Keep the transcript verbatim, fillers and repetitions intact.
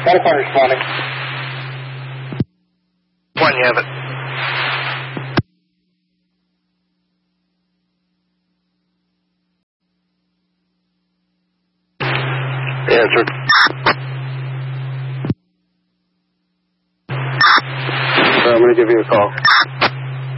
Waterfront responding. One, you have it. Answered. I'm going to give you a call.